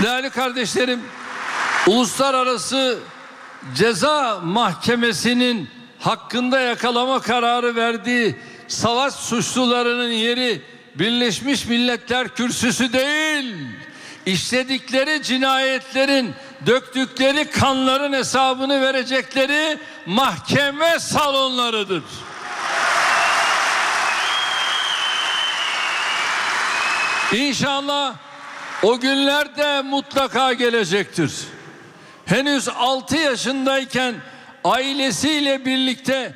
Değerli kardeşlerim, Uluslararası Ceza Mahkemesi'nin hakkında yakalama kararı verdiği savaş suçlularının yeri Birleşmiş Milletler Kürsüsü değil, işledikleri cinayetlerin, döktükleri kanların hesabını verecekleri mahkeme salonlarıdır. İnşallah o günler de mutlaka gelecektir. Henüz 6 yaşındayken ailesiyle birlikte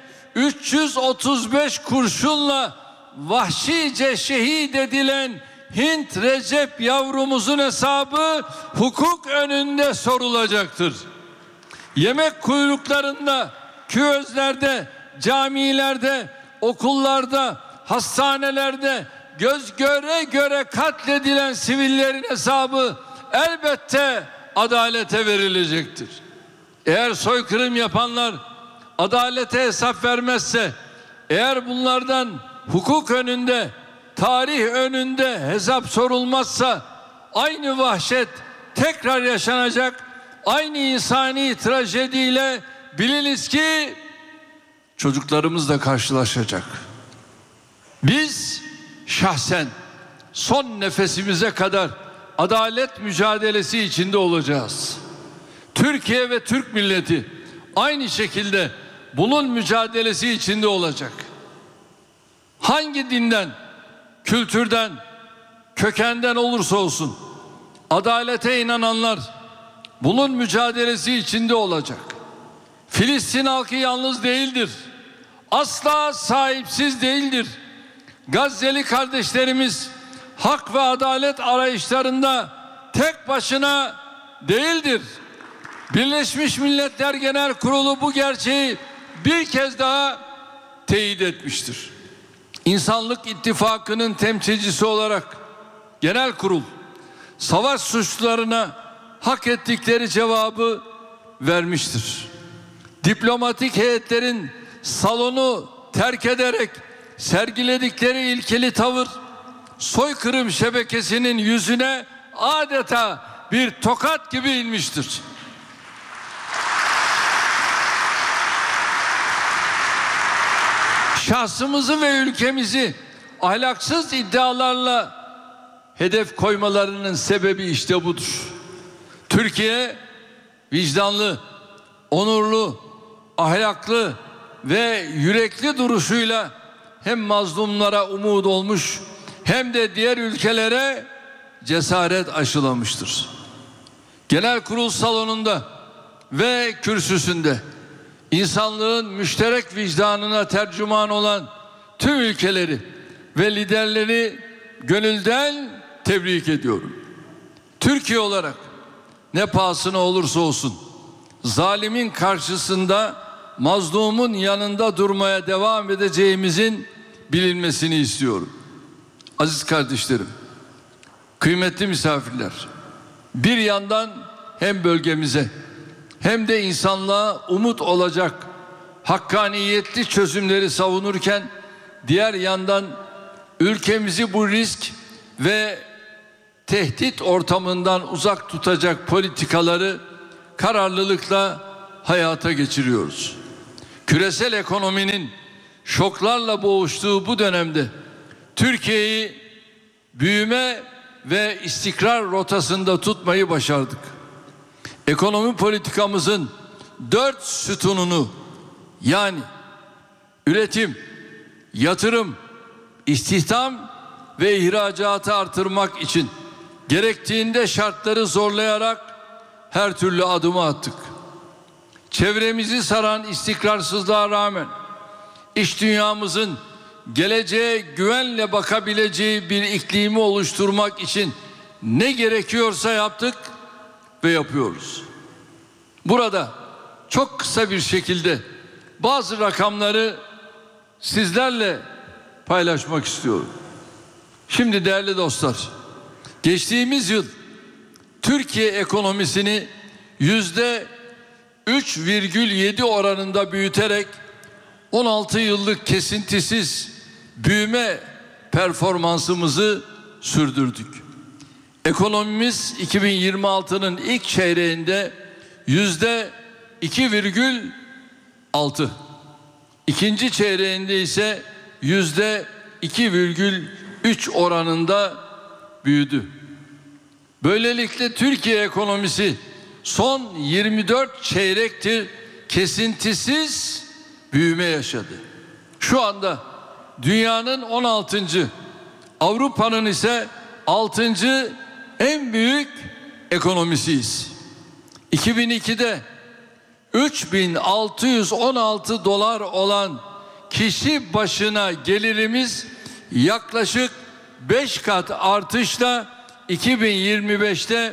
335 kurşunla vahşice şehit edilen Hint Recep yavrumuzun hesabı hukuk önünde sorulacaktır. Yemek kuyruklarında, küözlerde, camilerde, okullarda, hastanelerde göz göre göre katledilen sivillerin hesabı elbette adalete verilecektir. Eğer soykırım yapanlar adalete hesap vermezse, eğer bunlardan hukuk önünde, tarih önünde hesap sorulmazsa aynı vahşet tekrar yaşanacak, aynı insani trajediyle biliniz ki çocuklarımız da karşılaşacak. Biz şahsen son nefesimize kadar adalet mücadelesi içinde olacağız. Türkiye ve Türk milleti aynı şekilde bunun mücadelesi içinde olacak. Hangi dinden, kültürden, kökenden olursa olsun adalete inananlar bunun mücadelesi içinde olacak. Filistin halkı yalnız değildir. Asla sahipsiz değildir. Gazze'li kardeşlerimiz hak ve adalet arayışlarında tek başına değildir. Birleşmiş Milletler Genel Kurulu bu gerçeği bir kez daha teyit etmiştir. İnsanlık İttifakı'nın temsilcisi olarak Genel Kurul savaş suçlularına hak ettikleri cevabı vermiştir. Diplomatik heyetlerin salonu terk ederek sergiledikleri ilkeli tavır soykırım şebekesinin yüzüne adeta bir tokat gibi inmiştir. Şahsımızı ve ülkemizi ahlaksız iddialarla hedef koymalarının sebebi işte budur. Türkiye vicdanlı, onurlu, ahlaklı ve yürekli duruşuyla hem mazlumlara umut olmuş hem de diğer ülkelere cesaret aşılamıştır. Genel kurul salonunda ve kürsüsünde insanlığın müşterek vicdanına tercüman olan tüm ülkeleri ve liderleri gönülden tebrik ediyorum. Türkiye olarak ne pahasına olursa olsun zalimin karşısında mazlumun yanında durmaya devam edeceğimizin bilinmesini istiyorum. Aziz kardeşlerim, kıymetli misafirler, bir yandan hem bölgemize hem de insanlığa umut olacak hakkaniyetli çözümleri savunurken diğer yandan ülkemizi bu risk ve tehdit ortamından uzak tutacak politikaları kararlılıkla hayata geçiriyoruz. Küresel ekonominin şoklarla boğuştuğu bu dönemde Türkiye'yi büyüme ve istikrar rotasında tutmayı başardık. Ekonomi politikamızın 4 sütununu yani üretim, yatırım, istihdam ve ihracatı artırmak için gerektiğinde şartları zorlayarak her türlü adımı attık. Çevremizi saran istikrarsızlığa rağmen iş dünyamızın geleceğe güvenle bakabileceği bir iklimi oluşturmak için ne gerekiyorsa yaptık ve yapıyoruz. Burada çok kısa bir şekilde bazı rakamları sizlerle paylaşmak istiyorum. Şimdi değerli dostlar, geçtiğimiz yıl Türkiye ekonomisini %3,7 oranında büyüterek 16 yıllık kesintisiz büyüme performansımızı sürdürdük. Ekonomimiz 2026'nın ilk çeyreğinde %2,6, ikinci çeyreğinde ise %2,3 oranında büyüdü. Böylelikle Türkiye ekonomisi son 24 çeyrektir kesintisiz büyüme yaşadı. Şu anda dünyanın 16. Avrupa'nın ise 6. en büyük ekonomisiyiz. 2002'de 3.616 dolar olan kişi başına gelirimiz yaklaşık 5 kat artışla 2025'te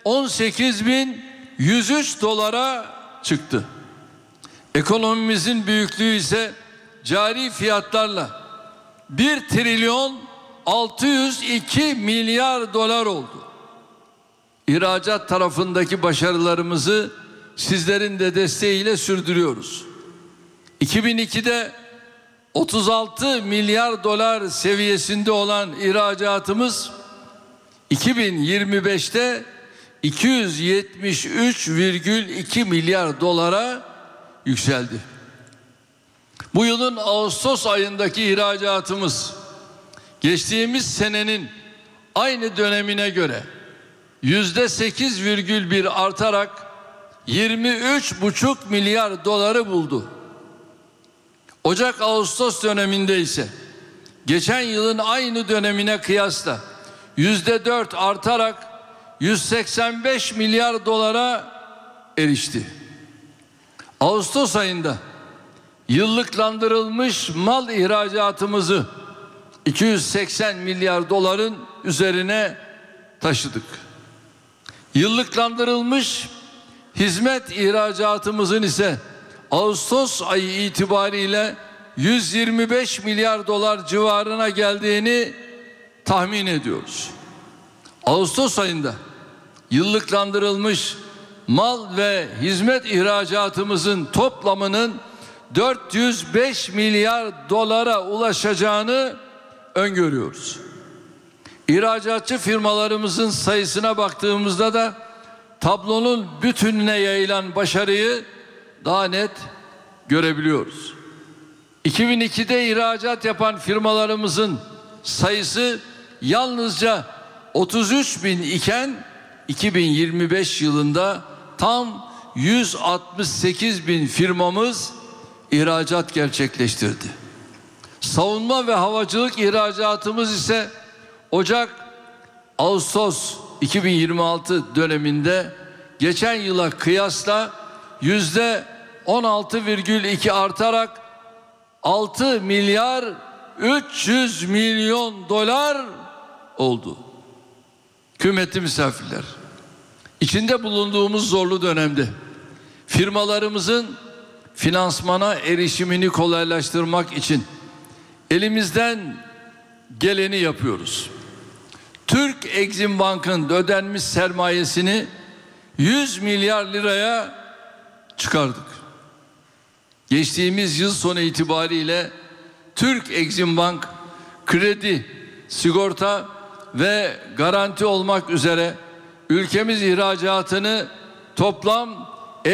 18.103 dolara çıktı. Ekonomimizin büyüklüğü ise cari fiyatlarla 1 trilyon 602 milyar dolar oldu. İhracat tarafındaki başarılarımızı sizlerin de desteğiyle sürdürüyoruz. 2002'de 36 milyar dolar seviyesinde olan ihracatımız 2025'te 273,2 milyar dolara yükseldi. Bu yılın Ağustos ayındaki ihracatımız geçtiğimiz senenin aynı dönemine göre %8,1 artarak 23,5 milyar doları buldu. Ocak-Ağustos döneminde ise geçen yılın aynı dönemine kıyasla %4 artarak 185 milyar dolara erişti. Ağustos ayında yıllıklandırılmış mal ihracatımızı 280 milyar doların üzerine taşıdık. Yıllıklandırılmış hizmet ihracatımızın ise Ağustos ayı itibariyle 125 milyar dolar civarına geldiğini tahmin ediyoruz. Ağustos ayında yıllıklandırılmış mal ve hizmet ihracatımızın toplamının 405 milyar dolara ulaşacağını öngörüyoruz. İhracatçı firmalarımızın sayısına baktığımızda da tablonun bütününe yayılan başarıyı daha net görebiliyoruz. 2002'de ihracat yapan firmalarımızın sayısı yalnızca 33 bin iken 2025 yılında tam 168 bin firmamız ihracat gerçekleştirdi. Savunma ve havacılık ihracatımız ise Ocak-Ağustos 2026 döneminde geçen yıla kıyasla %16,2 artarak 6 milyar 300 milyon dolar oldu. Kıymetli misafirler, içinde bulunduğumuz zorlu dönemde firmalarımızın finansmana erişimini kolaylaştırmak için elimizden geleni yapıyoruz. Türk Exim Bank'ın ödenmiş sermayesini 100 milyar liraya çıkardık. Geçtiğimiz yıl sonu itibariyle Türk Exim Bank kredi, sigorta ve garanti olmak üzere ülkemiz ihracatını toplam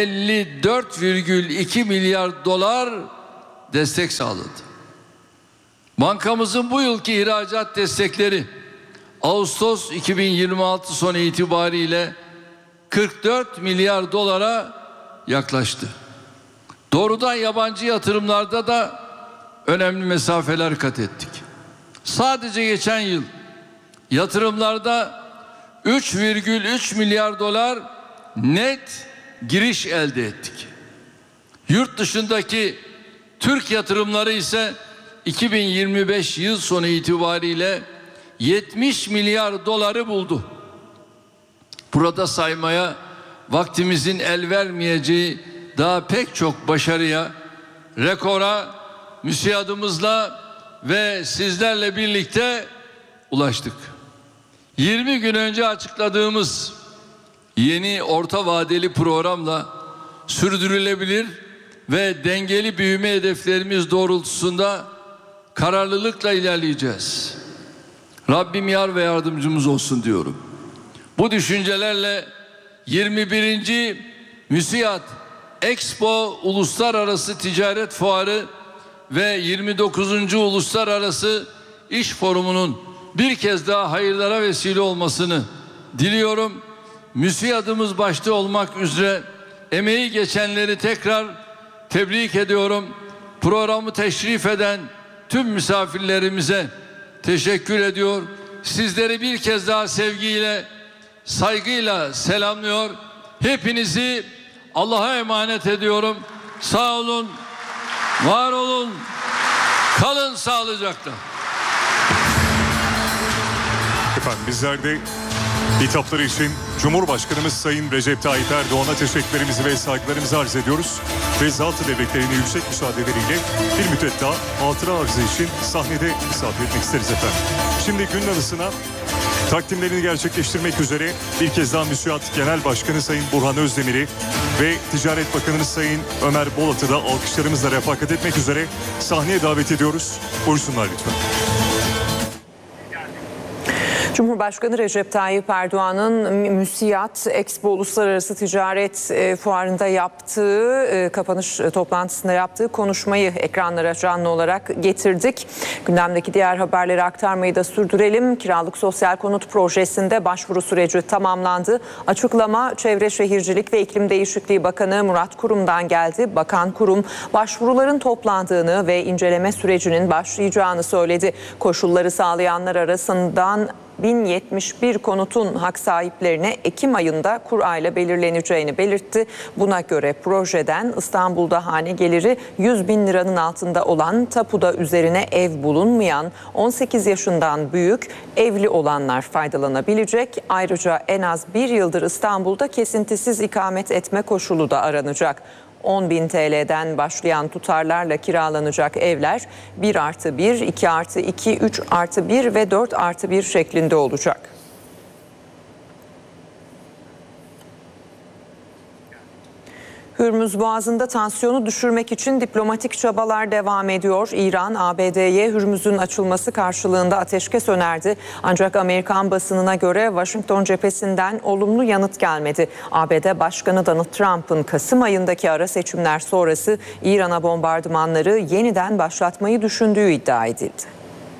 54,2 milyar dolar destek sağladı. Bankamızın bu yılki ihracat destekleri Ağustos 2026 sonu itibariyle 44 milyar dolara yaklaştı. Doğrudan yabancı yatırımlarda da önemli mesafeler kat ettik. Sadece geçen yıl yatırımlarda 3,3 milyar dolar net giriş elde ettik. Yurt dışındaki Türk yatırımları ise 2025 yıl sonu itibariyle 70 milyar doları buldu. Burada saymaya vaktimizin el vermeyeceği daha pek çok başarıya, rekora, müsiyadımızla ve sizlerle birlikte ulaştık. 20 gün önce açıkladığımız yeni orta vadeli programla sürdürülebilir ve dengeli büyüme hedeflerimiz doğrultusunda kararlılıkla ilerleyeceğiz. Rabbim yar ve yardımcımız olsun diyorum. Bu düşüncelerle 21. MÜSİAD Expo Uluslararası Ticaret Fuarı ve 29. Uluslararası İş Forumu'nun bir kez daha hayırlara vesile olmasını diliyorum. MÜSİAD'ımız başta olmak üzere emeği geçenleri tekrar tebrik ediyorum. Programı teşrif eden tüm misafirlerimize teşekkür ediyor. Sizleri bir kez daha sevgiyle, saygıyla selamlıyor. Hepinizi Allah'a emanet ediyorum. Sağ olun, var olun, kalın sağlıcakla. Efendim bizler de hitapları için Cumhurbaşkanımız Sayın Recep Tayyip Erdoğan'a teşekkürlerimizi ve saygılarımızı arz ediyoruz. Ve zatı devletlerini yüksek müsaadeleriyle bir müddet daha hatıra arzı için sahnede misafir etmek isteriz efendim. Şimdi gün arasına takdimlerini gerçekleştirmek üzere bir kez daha MÜSİAD Genel Başkanı Sayın Burhan Özdemir'i ve Ticaret Bakanımız Sayın Ömer Bolat'ı da alkışlarımızla refakat etmek üzere sahneye davet ediyoruz. Buyursunlar lütfen. Cumhurbaşkanı Recep Tayyip Erdoğan'ın MÜSİAD Expo Uluslararası Ticaret Fuarı'nda yaptığı, kapanış toplantısında yaptığı konuşmayı ekranlara canlı olarak getirdik. Gündemdeki diğer haberleri aktarmayı da sürdürelim. Kiralık sosyal konut projesinde başvuru süreci tamamlandı. Açıklama Çevre Şehircilik ve İklim Değişikliği Bakanı Murat Kurum'dan geldi. Bakan Kurum başvuruların toplandığını ve inceleme sürecinin başlayacağını söyledi. Koşulları sağlayanlar arasından 1071 konutun hak sahiplerine Ekim ayında kura ile belirleneceğini belirtti. Buna göre projeden İstanbul'da hane geliri 100 bin liranın altında olan, tapuda üzerine ev bulunmayan, 18 yaşından büyük, evli olanlar faydalanabilecek. Ayrıca en az bir yıldır İstanbul'da kesintisiz ikamet etme koşulu da aranacak. 10.000 TL'den başlayan tutarlarla kiralanacak evler 1+1, 2+2, 3+1 ve 4+1 şeklinde olacak. Hürmüz Boğazı'nda tansiyonu düşürmek için diplomatik çabalar devam ediyor. İran, ABD'ye Hürmüz'ün açılması karşılığında ateşkes önerdi. Ancak Amerikan basınına göre Washington cephesinden olumlu yanıt gelmedi. ABD Başkanı Donald Trump'ın Kasım ayındaki ara seçimler sonrası İran'a bombardımanları yeniden başlatmayı düşündüğü iddia edildi.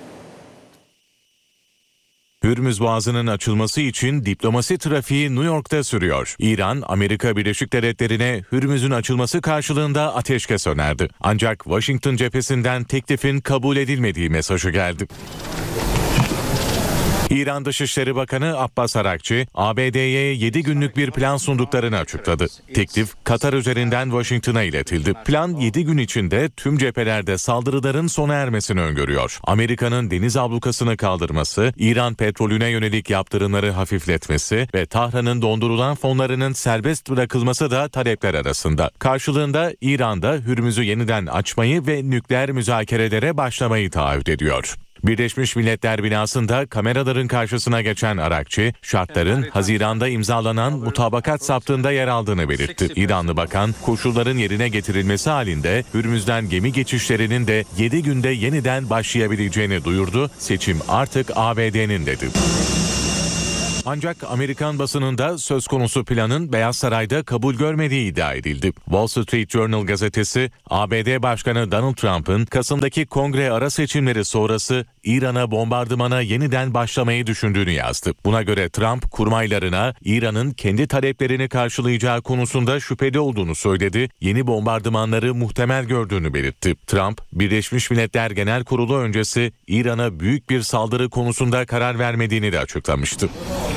Hürmüz Boğazı'nın açılması için diplomasi trafiği New York'ta sürüyor. İran, Amerika Birleşik Devletleri'ne Hürmüz'ün açılması karşılığında ateşkes önerdi. Ancak Washington cephesinden teklifin kabul edilmediği mesajı geldi. İran Dışişleri Bakanı Abbas Arakçı, ABD'ye 7 günlük bir plan sunduklarını açıkladı. Teklif, Katar üzerinden Washington'a iletildi. Plan 7 gün içinde tüm cephelerde saldırıların sona ermesini öngörüyor. Amerika'nın deniz ablukasını kaldırması, İran petrolüne yönelik yaptırımları hafifletmesi ve Tahran'ın dondurulan fonlarının serbest bırakılması da talepler arasında. Karşılığında İran'da Hürmüz'ü yeniden açmayı ve nükleer müzakerelere başlamayı taahhüt ediyor. Birleşmiş Milletler binasında kameraların karşısına geçen Arakçı, şartların Haziran'da imzalanan mutabakat saptığında yer aldığını belirtti. İranlı bakan, koşulların yerine getirilmesi halinde Hürmüz'den gemi geçişlerinin de 7 günde yeniden başlayabileceğini duyurdu. Seçim artık ABD'nin dedi. Ancak Amerikan basınında söz konusu planın Beyaz Saray'da kabul görmediği iddia edildi. Wall Street Journal gazetesi, ABD Başkanı Donald Trump'ın Kasım'daki kongre ara seçimleri sonrası İran'a bombardımana yeniden başlamayı düşündüğünü yazdı. Buna göre Trump, kurmaylarına İran'ın kendi taleplerini karşılayacağı konusunda şüpheli olduğunu söyledi, yeni bombardımanları muhtemel gördüğünü belirtti. Trump, Birleşmiş Milletler Genel Kurulu öncesi İran'a büyük bir saldırı konusunda karar vermediğini de açıklamıştı.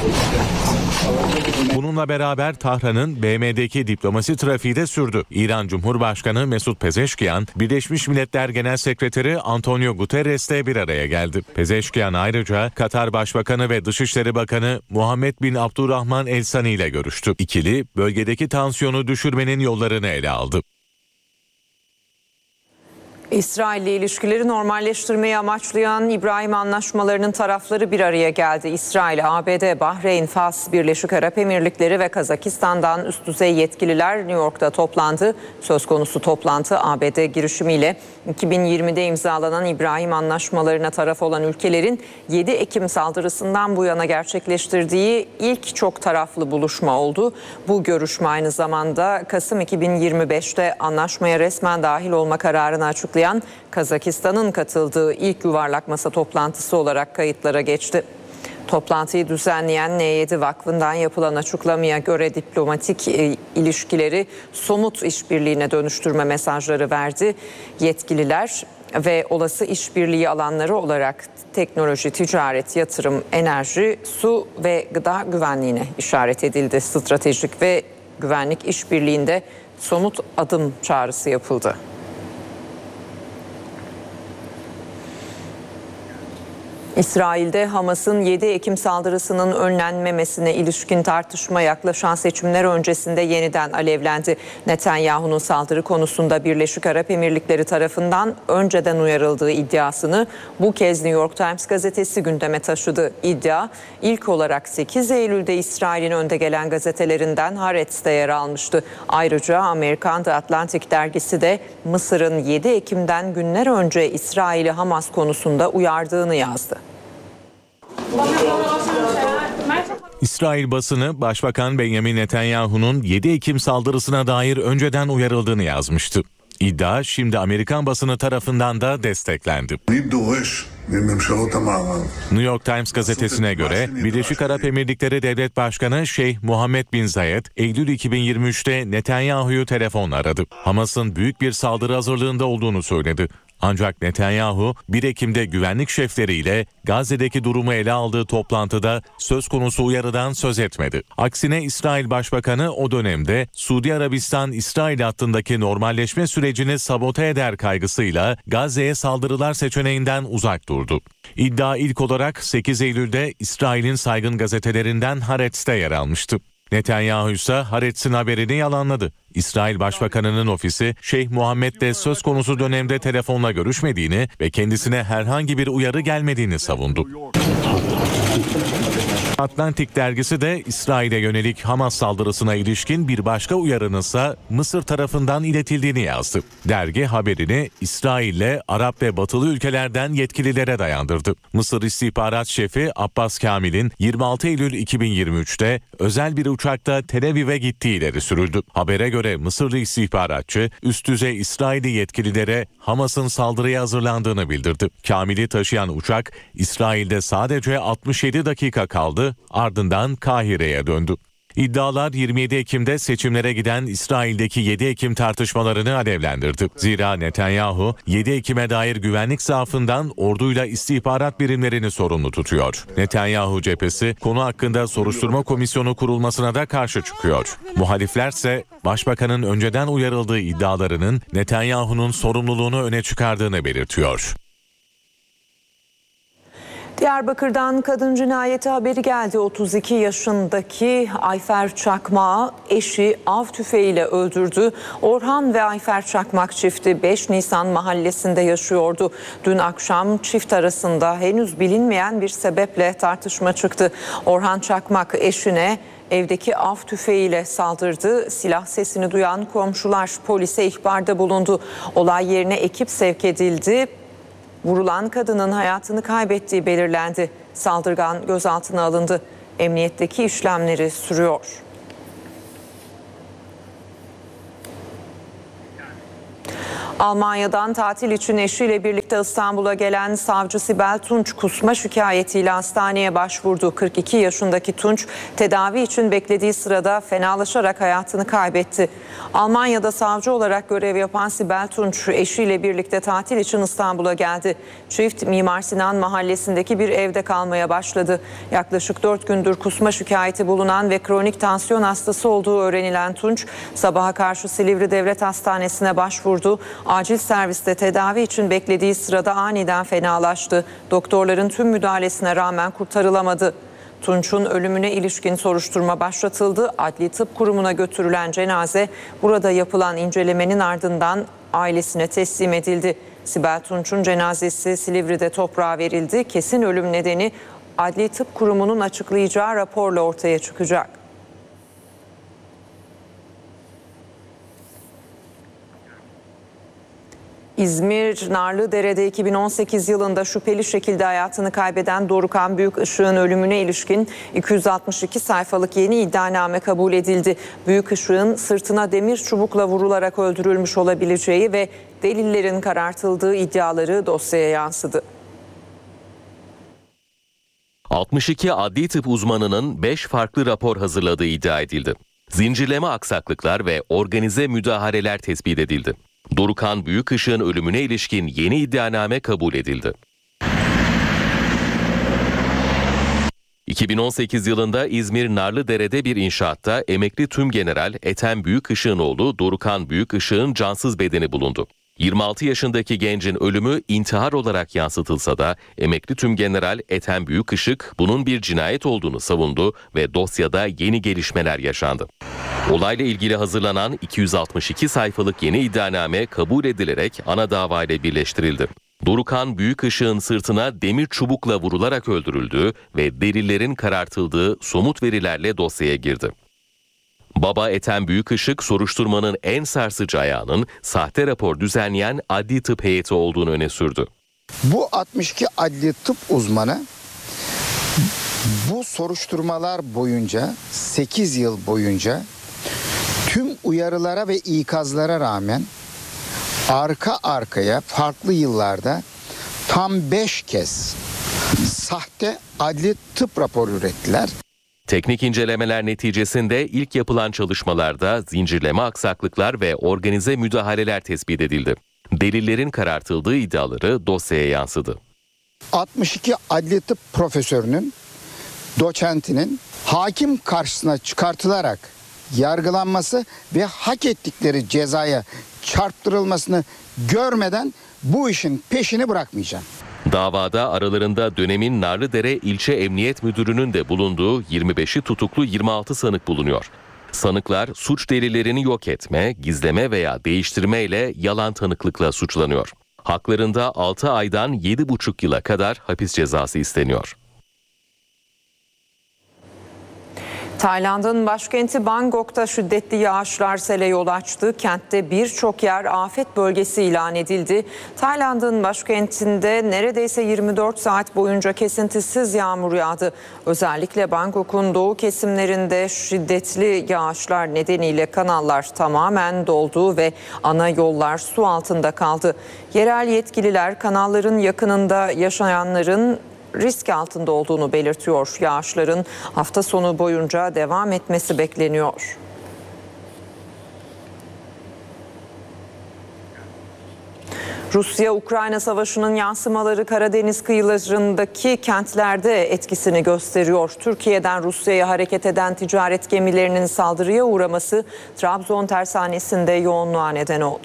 Bununla beraber Tahran'ın BM'deki diplomasi trafiği de sürdü. İran Cumhurbaşkanı Mesut Pezeşkiyan, Birleşmiş Milletler Genel Sekreteri Antonio Guterres'le bir araya geldi. Pezeşkiyan ayrıca Katar Başbakanı ve Dışişleri Bakanı Muhammed bin Abdurrahman El Sani ile görüştü. İkili, bölgedeki tansiyonu düşürmenin yollarını ele aldı. İsrail ile ilişkileri normalleştirmeyi amaçlayan İbrahim Anlaşmaları'nın tarafları bir araya geldi. İsrail, ABD, Bahreyn, Fas, Birleşik Arap Emirlikleri ve Kazakistan'dan üst düzey yetkililer New York'ta toplandı. Söz konusu toplantı ABD girişimiyle 2020'de imzalanan İbrahim Anlaşmaları'na taraf olan ülkelerin 7 Ekim saldırısından bu yana gerçekleştirdiği ilk çok taraflı buluşma oldu. Bu görüşme aynı zamanda Kasım 2025'te anlaşmaya resmen dahil olma kararını açıklayan Kazakistan'ın katıldığı ilk yuvarlak masa toplantısı olarak kayıtlara geçti. Toplantıyı düzenleyen N7 Vakfı'ndan yapılan açıklamaya göre diplomatik ilişkileri somut işbirliğine dönüştürme mesajları verdi. Yetkililer ve olası işbirliği alanları olarak teknoloji, ticaret, yatırım, enerji, su ve gıda güvenliğine işaret edildi. Stratejik ve güvenlik işbirliğinde somut adım çağrısı yapıldı. İsrail'de Hamas'ın 7 Ekim saldırısının önlenmemesine ilişkin tartışma yaklaşan seçimler öncesinde yeniden alevlendi. Netanyahu'nun saldırı konusunda Birleşik Arap Emirlikleri tarafından önceden uyarıldığı iddiasını bu kez New York Times gazetesi gündeme taşıdı. İddia ilk olarak 8 Eylül'de İsrail'in önde gelen gazetelerinden Haaretz'te yer almıştı. Ayrıca Amerikan The Atlantic dergisi de Mısır'ın 7 Ekim'den günler önce İsrail'i Hamas konusunda uyardığını yazdı. İsrail basını Başbakan Benjamin Netanyahu'nun 7 Ekim saldırısına dair önceden uyarıldığını yazmıştı. İddia şimdi Amerikan basını tarafından da desteklendi. New York Times gazetesine göre Birleşik Arap Emirlikleri Devlet Başkanı Şeyh Muhammed bin Zayed, Eylül 2023'te Netanyahu'yu telefonla aradı. Hamas'ın büyük bir saldırı hazırlığında olduğunu söyledi. Ancak Netanyahu 1 Ekim'de güvenlik şefleriyle Gazze'deki durumu ele aldığı toplantıda söz konusu uyarıdan söz etmedi. Aksine İsrail Başbakanı o dönemde Suudi Arabistan-İsrail hattındaki normalleşme sürecini sabote eder kaygısıyla Gazze'ye saldırılar seçeneğinden uzak durdu. İddia ilk olarak 8 Eylül'de İsrail'in saygın gazetelerinden Haaretz'te yer almıştı. Netanyahu ise Haaretz'in haberini yalanladı. İsrail Başbakanı'nın ofisi Şeyh Muhammed'le söz konusu dönemde telefonla görüşmediğini ve kendisine herhangi bir uyarı gelmediğini savundu. Atlantic dergisi de İsrail'e yönelik Hamas saldırısına ilişkin bir başka uyarının ise Mısır tarafından iletildiğini yazdı. Dergi haberini İsrail'le Arap ve Batılı ülkelerden yetkililere dayandırdı. Mısır İstihbarat Şefi Abbas Kamil'in 26 Eylül 2023'te özel bir uçakta Tel Aviv'e gittiği ileri sürüldü. Habere göre Mısırlı istihbaratçı üst düzey İsrailli yetkililere Hamas'ın saldırıya hazırlandığını bildirdi. Kamil'i taşıyan uçak İsrail'de sadece 67 dakika kaldı, ardından Kahire'ye döndü. İddialar 27 Ekim'de seçimlere giden İsrail'deki 7 Ekim tartışmalarını alevlendirdi. Zira Netanyahu 7 Ekim'e dair güvenlik zaafından orduyla istihbarat birimlerini sorumlu tutuyor. Netanyahu cephesi konu hakkında soruşturma komisyonu kurulmasına da karşı çıkıyor. Muhaliflerse Başbakanın önceden uyarıldığı iddialarının Netanyahu'nun sorumluluğunu öne çıkardığını belirtiyor. Diyarbakır'dan kadın cinayeti haberi geldi. 32 yaşındaki Ayfer Çakmak'ı eşi av tüfeğiyle öldürdü. Orhan ve Ayfer Çakmak çifti 5 Nisan mahallesinde yaşıyordu. Dün akşam çift arasında henüz bilinmeyen bir sebeple tartışma çıktı. Orhan Çakmak eşine evdeki av tüfeğiyle saldırdı. Silah sesini duyan komşular polise ihbarda bulundu. Olay yerine ekip sevk edildi. Vurulan kadının hayatını kaybettiği belirlendi. Saldırgan gözaltına alındı. Emniyetteki işlemleri sürüyor. Almanya'dan tatil için eşiyle birlikte İstanbul'a gelen savcı Sibel Tunç kusma şikayetiyle hastaneye başvurdu. 42 yaşındaki Tunç tedavi için beklediği sırada fenalaşarak hayatını kaybetti. Almanya'da savcı olarak görev yapan Sibel Tunç eşiyle birlikte tatil için İstanbul'a geldi. Çift Mimar Sinan mahallesindeki bir evde kalmaya başladı. Yaklaşık 4 gündür kusma şikayeti bulunan ve kronik tansiyon hastası olduğu öğrenilen Tunç sabaha karşı Silivri Devlet Hastanesi'ne başvurdu. Acil serviste tedavi için beklediği sırada aniden fenalaştı. Doktorların tüm müdahalesine rağmen kurtarılamadı. Tunç'un ölümüne ilişkin soruşturma başlatıldı. Adli Tıp Kurumu'na götürülen cenaze burada yapılan incelemenin ardından ailesine teslim edildi. Sibel Tunç'un cenazesi Silivri'de toprağa verildi. Kesin ölüm nedeni Adli Tıp Kurumu'nun açıklayacağı raporla ortaya çıkacak. İzmir Narlıdere'de 2018 yılında şüpheli şekilde hayatını kaybeden Dorukhan Büyükışık'ın ölümüne ilişkin 262 sayfalık yeni iddianame kabul edildi. Büyükışık'ın sırtına demir çubukla vurularak öldürülmüş olabileceği ve delillerin karartıldığı iddiaları dosyaya yansıdı. 62 adli tıp uzmanının 5 farklı rapor hazırladığı iddia edildi. Zincirleme aksaklıklar ve organize müdahaleler tespit edildi. Dorukhan Büyükışık'ın ölümüne ilişkin yeni iddianame kabul edildi. 2018 yılında İzmir Narlıdere'de bir inşaatta emekli tümgeneral Ethem Büyükışık'ın oğlu Dorukhan Büyükışık'ın cansız bedeni bulundu. 26 yaşındaki gencin ölümü intihar olarak yansıtılsa da emekli tümgeneral Ethem Büyükışık bunun bir cinayet olduğunu savundu ve dosyada yeni gelişmeler yaşandı. Olayla ilgili hazırlanan 262 sayfalık yeni iddianame kabul edilerek ana davayla birleştirildi. Dorukhan Büyükışık'ın sırtına demir çubukla vurularak öldürüldüğü ve delillerin karartıldığı somut verilerle dosyaya girdi. Baba Ethem Büyükışık soruşturmanın en sarsıcı ayağının sahte rapor düzenleyen adli tıp heyeti olduğunu öne sürdü. Bu 62 adli tıp uzmanı bu soruşturmalar boyunca 8 yıl boyunca tüm uyarılara ve ikazlara rağmen arka arkaya farklı yıllarda tam 5 kez sahte adli tıp raporu ürettiler. Teknik incelemeler neticesinde ilk yapılan çalışmalarda zincirleme aksaklıklar ve organize müdahaleler tespit edildi. Delillerin karartıldığı iddiaları dosyaya yansıdı. 62 adli tıp profesörünün, doçentinin hakim karşısına çıkartılarak yargılanması ve hak ettikleri cezaya çarptırılmasını görmeden bu işin peşini bırakmayacağım. Davada aralarında dönemin Narlıdere İlçe Emniyet Müdürü'nün de bulunduğu 25'i tutuklu 26 sanık bulunuyor. Sanıklar suç delillerini yok etme, gizleme veya değiştirme ile yalan tanıklıkla suçlanıyor. Haklarında 6 aydan 7,5 yıla kadar hapis cezası isteniyor. Tayland'ın başkenti Bangkok'ta şiddetli yağışlar sele yol açtı. Kentte birçok yer afet bölgesi ilan edildi. Tayland'ın başkentinde neredeyse 24 saat boyunca kesintisiz yağmur yağdı. Özellikle Bangkok'un doğu kesimlerinde şiddetli yağışlar nedeniyle kanallar tamamen doldu ve ana yollar su altında kaldı. Yerel yetkililer kanalların yakınında yaşayanların risk altında olduğunu belirtiyor. Yağışların hafta sonu boyunca devam etmesi bekleniyor. Rusya-Ukrayna savaşının yansımaları Karadeniz kıyılarındaki kentlerde etkisini gösteriyor. Türkiye'den Rusya'ya hareket eden ticaret gemilerinin saldırıya uğraması Trabzon tersanesinde yoğunluğa neden oldu.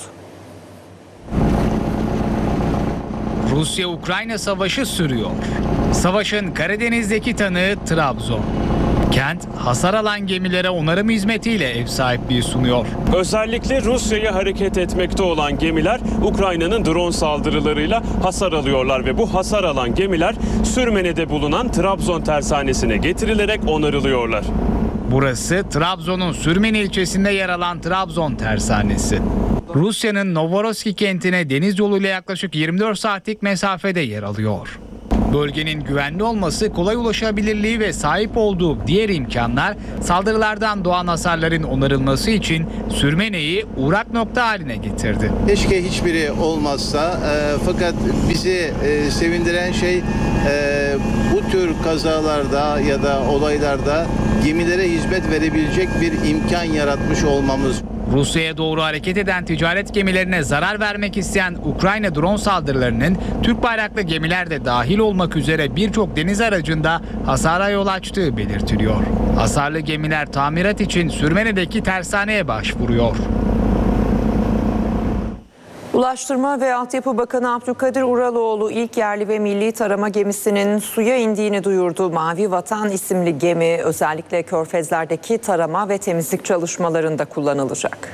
Rusya-Ukrayna savaşı sürüyor. Savaşın Karadeniz'deki tanığı Trabzon. Kent hasar alan gemilere onarım hizmetiyle ev sahipliği sunuyor. Özellikle Rusya'ya hareket etmekte olan gemiler Ukrayna'nın drone saldırılarıyla hasar alıyorlar ve bu hasar alan gemiler Sürmene'de bulunan Trabzon tersanesine getirilerek onarılıyorlar. Burası Trabzon'un Sürmene ilçesinde yer alan Trabzon tersanesi. Rusya'nın Novorossiysk kentine deniz yoluyla yaklaşık 24 saatlik mesafede yer alıyor. Bölgenin güvenli olması, kolay ulaşabilirliği ve sahip olduğu diğer imkanlar saldırılardan doğan hasarların onarılması için Sürmene'yi uğrak nokta haline getirdi. Keşke hiçbiri olmazsa fakat bizi sevindiren şey bu tür kazalarda ya da olaylarda gemilere hizmet verebilecek bir imkan yaratmış olmamız. Rusya'ya doğru hareket eden ticaret gemilerine zarar vermek isteyen Ukrayna drone saldırılarının Türk bayraklı gemiler de dahil olmak üzere birçok deniz aracında hasara yol açtığı belirtiliyor. Hasarlı gemiler tamirat için Sürmene'deki tersaneye başvuruyor. Ulaştırma ve Altyapı Bakanı Abdülkadir Uraloğlu ilk yerli ve milli tarama gemisinin suya indiğini duyurdu. Mavi Vatan isimli gemi özellikle körfezlerdeki tarama ve temizlik çalışmalarında kullanılacak.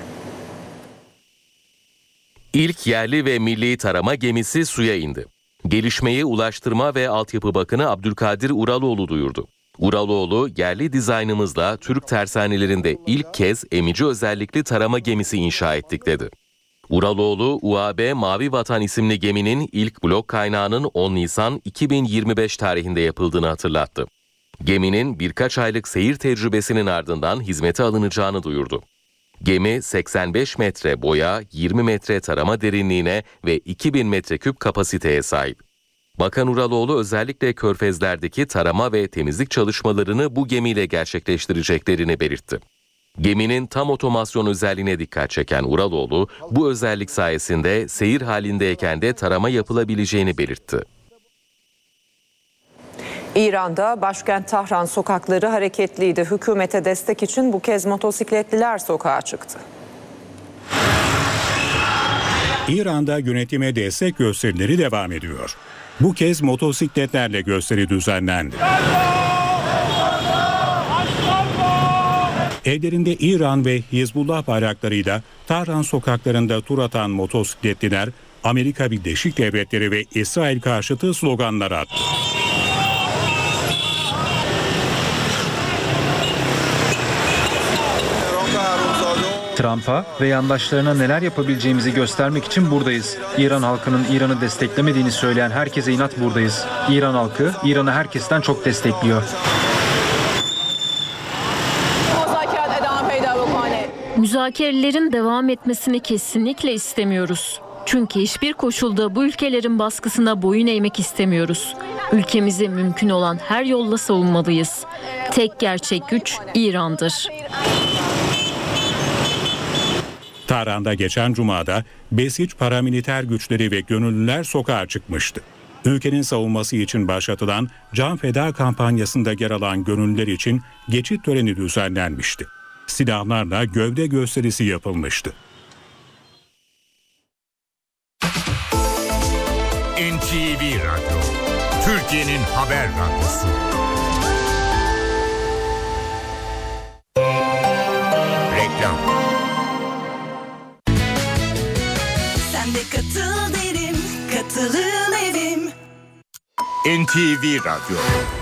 İlk yerli ve milli tarama gemisi suya indi. Gelişmeyi Ulaştırma ve Altyapı Bakanı Abdülkadir Uraloğlu duyurdu. Uraloğlu, yerli dizaynımızla Türk tersanelerinde ilk kez emici özellikli tarama gemisi inşa ettik dedi. Uraloğlu, UAB Mavi Vatan isimli geminin ilk blok kaynağının 10 Nisan 2025 tarihinde yapıldığını hatırlattı. Geminin birkaç aylık seyir tecrübesinin ardından hizmete alınacağını duyurdu. Gemi 85 metre boya, 20 metre tarama derinliğine ve 2000 metreküp kapasiteye sahip. Bakan Uraloğlu özellikle körfezlerdeki tarama ve temizlik çalışmalarını bu gemiyle gerçekleştireceklerini belirtti. Geminin tam otomasyon özelliğine dikkat çeken Uraloğlu, bu özellik sayesinde seyir halindeyken de tarama yapılabileceğini belirtti. İran'da başkent Tahran sokakları hareketliydi. Hükümete destek için bu kez motosikletliler sokağa çıktı. İran'da yönetime destek gösterileri devam ediyor. Bu kez motosikletlerle gösteri düzenlendi. Ellerinde İran ve Hizbullah bayraklarıyla Tahran sokaklarında tur atan motosikletliler Amerika Birleşik Devletleri ve İsrail karşıtı sloganlar attı. Trump'a ve yandaşlarına neler yapabileceğimizi göstermek için buradayız. İran halkının İran'ı desteklemediğini söyleyen herkese inat buradayız. İran halkı İran'ı herkesten çok destekliyor. Müzakerelerin devam etmesini kesinlikle istemiyoruz. Çünkü hiçbir koşulda bu ülkelerin baskısına boyun eğmek istemiyoruz. Ülkemizi mümkün olan her yolla savunmalıyız. Tek gerçek güç İran'dır. Tahran'da geçen Cuma'da Besic paramiliter güçleri ve gönüllüler sokağa çıkmıştı. Ülkenin savunması için başlatılan Can Feda kampanyasında yer alan gönüllüler için geçit töreni düzenlenmişti. Silahlarla gövde gösterisi yapılmıştı. NTV Radyo, Türkiye'nin haber radyosu. Reklam. Sen de katıl derim, katılım evim. NTV Radyo.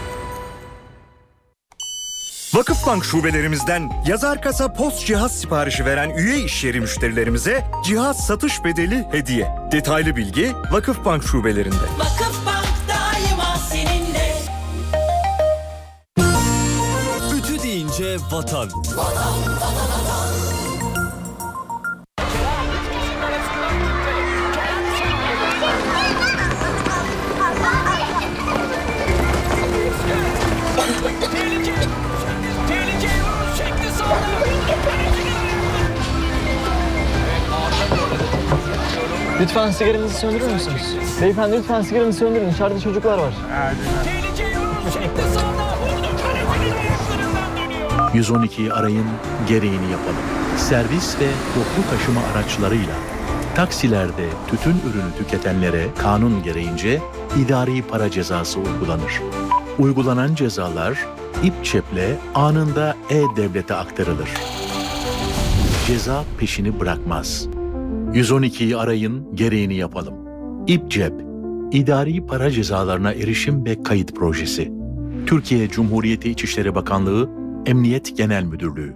Vakıfbank şubelerimizden yazar kasa post cihaz siparişi veren üye işyeri müşterilerimize cihaz satış bedeli hediye. Detaylı bilgi Vakıfbank şubelerinde. Vakıfbank daima seninle. Ütü deyince vatan. Lütfen sigaranızı söndürür müsünüz? Beyefendi lütfen sigaranızı söndürün. İçeride çocuklar var. 112'yi arayın, gereğini yapalım. Servis ve toplu taşıma araçlarıyla taksilerde tütün ürünü tüketenlere kanun gereğince idari para cezası uygulanır. Uygulanan cezalar İPÇEP'le anında E-Devlet'e aktarılır. Ceza peşini bırakmaz. 112'yi arayın, gereğini yapalım. İPÇEP, İdari Para Cezalarına Erişim ve Kayıt Projesi. Türkiye Cumhuriyeti İçişleri Bakanlığı, Emniyet Genel Müdürlüğü.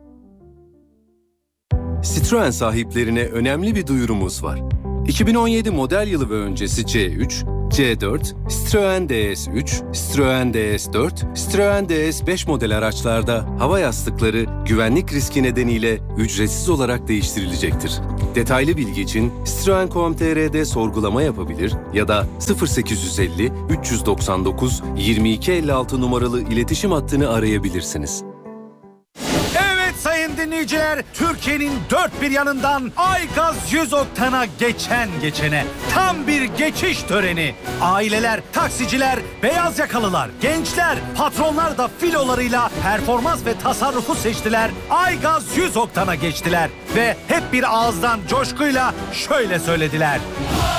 Citroen sahiplerine önemli bir duyurumuz var. 2017 model yılı ve öncesi C3, C4, Citroen DS3, Citroen DS4, Citroen DS5 model araçlarda hava yastıkları güvenlik riski nedeniyle ücretsiz olarak değiştirilecektir. Detaylı bilgi için Citroen.com.tr'de sorgulama yapabilir ya da 0850 399 2256 numaralı iletişim hattını arayabilirsiniz. Evet sayın dinleyiciler, Türkiye'nin dört bir yanından Aygaz 100 oktana geçene tam bir geçiş töreni. Aileler, taksiciler, beyaz yakalılar, gençler, patronlar da filolarıyla performans ve tasarrufu seçtiler. Aygaz 100 oktana geçtiler ve hep bir ağızdan coşkuyla şöyle söylediler.